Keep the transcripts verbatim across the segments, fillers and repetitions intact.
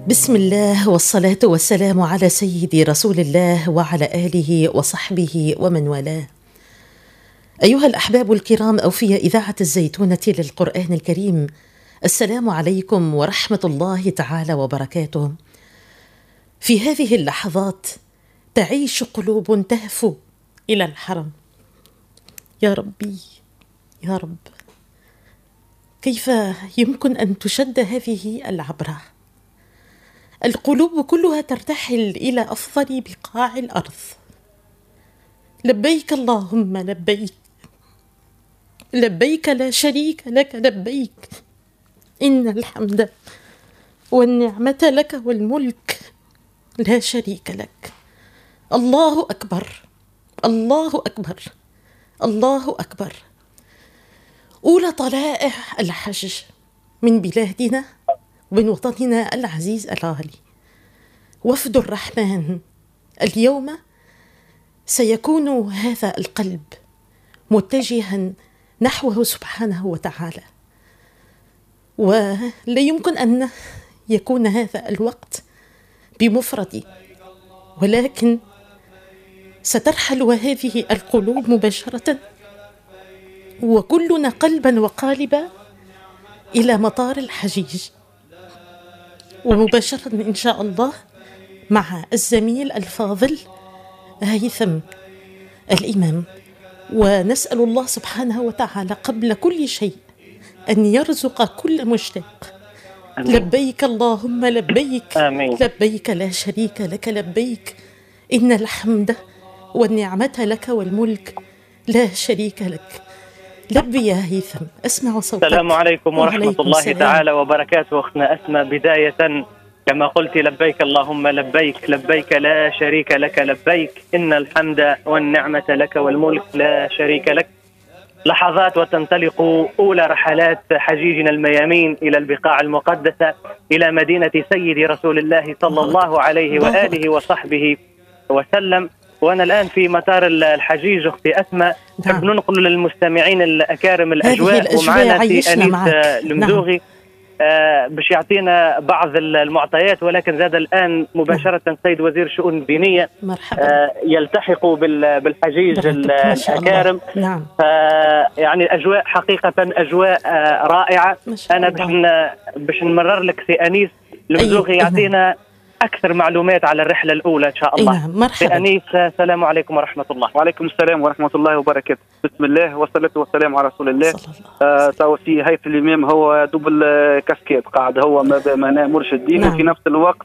بسم الله والصلاة والسلام على سيدي رسول الله وعلى آله وصحبه ومن والاه. أيها الأحباب الكرام، أوفياء إذاعة الزيتونة للقرآن الكريم، السلام عليكم ورحمة الله تعالى وبركاته. في هذه اللحظات تعيش قلوب تهفو إلى الحرم. يا ربي يا رب، كيف يمكن أن تشد هذه العبرة؟ القلوب كلها ترتحل إلى أفضل بقاع الأرض. لبيك اللهم لبيك، لبيك لا شريك لك لبيك، إن الحمد والنعمة لك والملك لا شريك لك. الله أكبر، الله أكبر، الله أكبر. أولى طلائع الحج من بلادنا ومن وطننا العزيز الغالي، وفد الرحمن. اليوم سيكون هذا القلب متجها نحوه سبحانه وتعالى، ولا يمكن أن يكون هذا الوقت بمفردي، ولكن سترحل هذه القلوب مباشرة وكلنا قلبا وقالبا إلى مطار الحجيج، ومباشرة إن شاء الله مع الزميل الفاضل هيثم الإمام. ونسأل الله سبحانه وتعالى قبل كل شيء أن يرزق كل مشتاق. لبيك اللهم لبيك، آمين. لبيك لا شريك لك لبيك، إن الحمد والنعمة لك والملك لا شريك لك. لبي يا هيثم، أسمع صوتك. السلام عليكم ورحمة وعليكم الله السلام. تعالى وبركاته. أختنا أسماء، بداية كما قلت لبيك اللهم لبيك، لبيك لا شريك لك لبيك، إن الحمد والنعمة لك والملك لا شريك لك. لحظات وتنطلق أولى رحلات حجيجنا الميامين إلى البقاع المقدسة، إلى مدينة سيدي رسول الله صلى الله عليه وآله وصحبه وسلم. وأنا الآن في مطار الحجيج أختي أسماء. نحب ننقل للمستمعين الأكارم الأجواء، ومعنا في أنيس المزوغي نعم. آه باش يعطينا بعض المعطيات، ولكن زاد الآن مباشرة السيد وزير الشؤون الدينية آه يلتحق بالحجيج الأكارم. نعم. يعني الأجواء حقيقة أجواء آه رائعة. أنا باش نمرر لك في أنيس المزوغي يعطينا أكثر معلومات على الرحلة الأولى إن شاء الله. نعم، مرحبا. أنيس، السلام عليكم ورحمة الله. وعليكم السلام ورحمة الله وبركاته. بسم الله والصلاة والسلام على رسول الله. تو في هيثم الإمام هو دوبل كاسكيت، قاعد هو معناه مرشد ديني. نعم. وفي نفس الوقت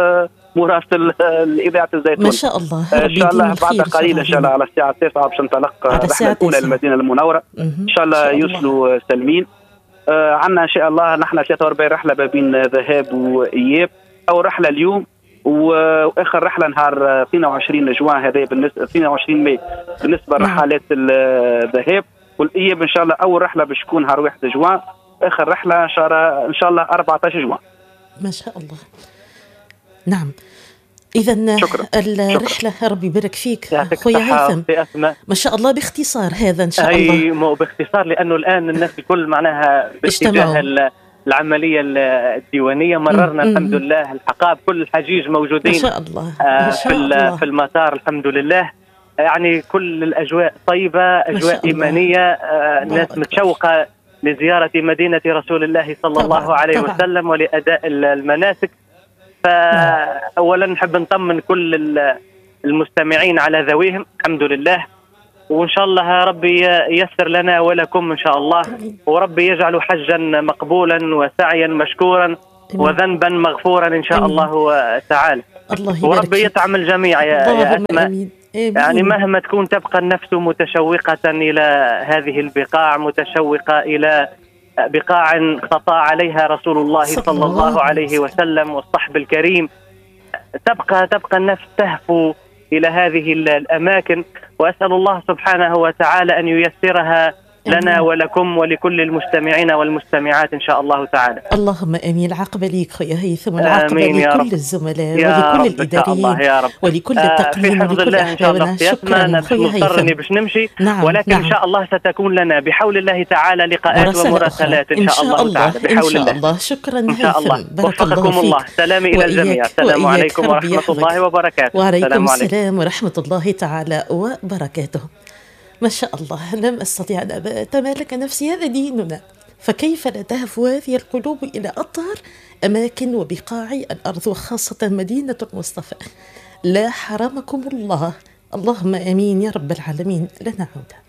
مراسل الإذاعة الزيتون. ما شاء الله. إن شاء الله بعد قليل إن شاء الله على الساعة التاسعة باش ننطلق الرحلة الأولى للمدينة المنورة. إن شاء الله يوصلوا سالمين. عندنا إن شاء الله نحن ثلاثة وأربعين رحلة ما بين ذهاب وإياب. أول رحلة اليوم واخر رحله نهار اثنين وعشرين جوان، هذا بالنسبه اثنين وعشرين ماي بالنسبه لرحلات الذهاب. والاياب ان شاء الله اول رحله باش تكون نهار واحد جوان، اخر رحله ان شاء الله ان شاء الله أربعة عشر جوان. ما شاء الله. نعم، اذا الرحله ربي يبارك فيك خويا هيثم. ما شاء الله باختصار هذا ان شاء الله. اي مو باختصار، لانه الان الناس الكل معناها باتجاه العملية الديوانية. مررنا مم. الحمد لله الحقائب، كل الحجيج موجودين ما شاء الله. ما شاء في, الله. في المطار الحمد لله. يعني كل الأجواء طيبة، أجواء إيمانية. الناس متشوقة لزيارة مدينة رسول الله صلى طبعا. الله عليه طبعا. وسلم ولأداء المناسك. فأولا نحب نطمن كل المستمعين على ذويهم الحمد لله، وإن شاء الله ربي ييسر لنا ولكم إن شاء الله، وربي يجعل حجا مقبولا وسعيا مشكورا وذنبا مغفورا إن شاء أمين. الله تعالى. الله وربي يطعم الجميع يا, يا أسماء. أمين. أمين. يعني مهما تكون تبقى النفس متشوقة إلى هذه البقاع، متشوقة إلى بقاع خطا عليها رسول الله صلى الله عليه وسلم والصحب الكريم، تبقى تبقى النفس تهفو إلى هذه الأماكن. وأسأل الله سبحانه وتعالى أن ييسرها لنا ولكم ولكل المستمعين والمستمعات إن شاء الله تعالى. اللهم آمين. العقبة ليك خويا هيثم، والعقبة لكل الزملاء ولكل الإداريين ولكل التقنيين ولكل أحبابنا. شكرا خويا هيثم. باش نمشي، نعم ولكن نعم. إن شاء الله ستكون لنا بحول الله تعالى لقاءات ومراسلات إن شاء الله, الله تعالى بحول إن شاء الله. الله. شكرا إن شاء الله. بارك الله فيك. الله. سلامي إلى الجميع. السلام عليكم ورحمة الله وبركاته. وعليكم السلام ورحمة الله تعالى وبركاته. ما شاء الله، لم أستطيع أن أتمالك نفسي، هذا ديننا، فكيف لا تهف هذه القلوب إلى أطهر أماكن وبقاع الأرض، وخاصة مدينة المصطفى. لا حرمكم الله. اللهم آمين يا رب العالمين. لنا عودة.